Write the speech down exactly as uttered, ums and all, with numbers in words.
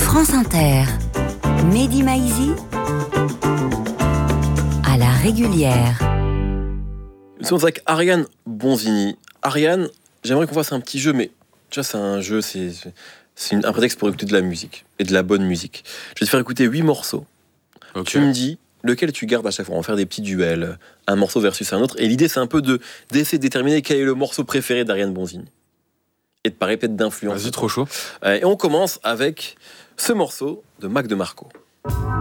France Inter, Mehdi Maizi, à la régulière. Nous sommes avec Ariane Bonzini. Ariane, j'aimerais qu'on fasse un petit jeu, mais tu vois, c'est un jeu, c'est, c'est une, un prétexte pour écouter de la musique, et de la bonne musique. Je vais te faire écouter huit morceaux. Okay. Tu me dis lequel tu gardes à chaque fois. On va faire des petits duels, un morceau versus un autre. Et l'idée, c'est un peu de, d'essayer de déterminer quel est le morceau préféré d'Ariane Bonzini. Et de parler peut-être d'influence. Vas-y, trop chaud. Et on commence avec ce morceau de Mac DeMarco.